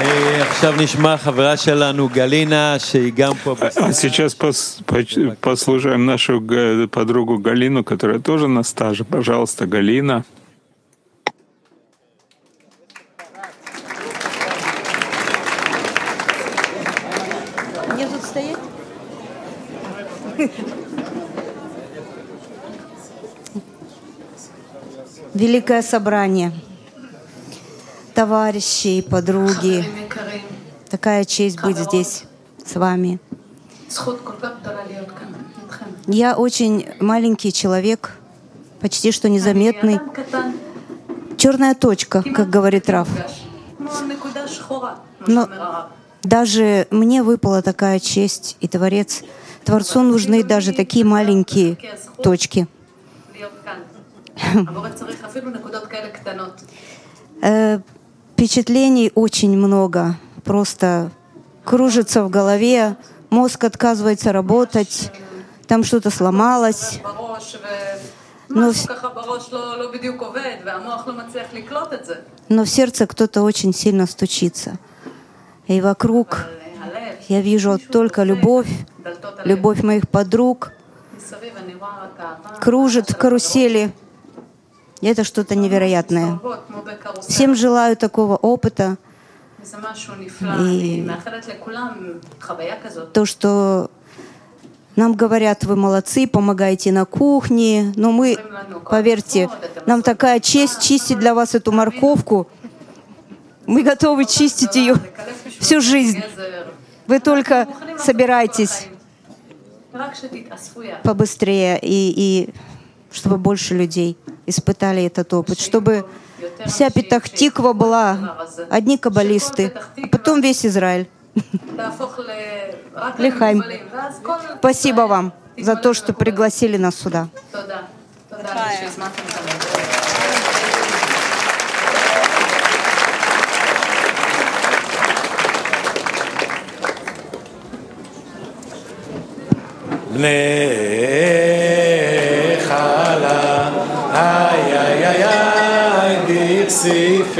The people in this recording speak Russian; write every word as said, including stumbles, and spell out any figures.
А сейчас пос, послушаем нашу подругу Галину, которая тоже на стаже. Пожалуйста, Галина. Мне тут стоять? Великое собрание. Товарищи и подруги, такая честь быть здесь с вами. Я очень маленький человек, почти что незаметный. Черная точка, как говорит Рав. Но даже мне выпала такая честь, и Творец, Творцу нужны даже такие маленькие точки. Впечатлений очень много, просто кружится в голове, мозг отказывается работать, там что-то сломалось, но, но в сердце кто-то очень сильно стучится. И вокруг я вижу только любовь, любовь моих подруг, кружит в карусели. Это что-то невероятное. Всем желаю такого опыта. И то, что нам говорят, вы молодцы, помогаете на кухне, но мы, поверьте, нам такая честь чистить для вас эту морковку. Мы готовы чистить ее всю жизнь. Вы только собирайтесь побыстрее, и, и чтобы больше людей испытали этот опыт, чтобы вся Петах-Тиква была одни каббалисты, а потом весь Израиль. Лихайм. Спасибо вам за то, что пригласили нас сюда. Bnei